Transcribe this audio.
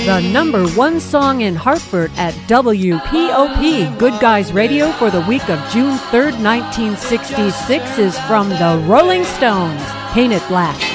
The number one song in Hartford at WPOP Good Guys Radio for the week of June 3rd, 1966 is from the Rolling Stones, Paint It Black.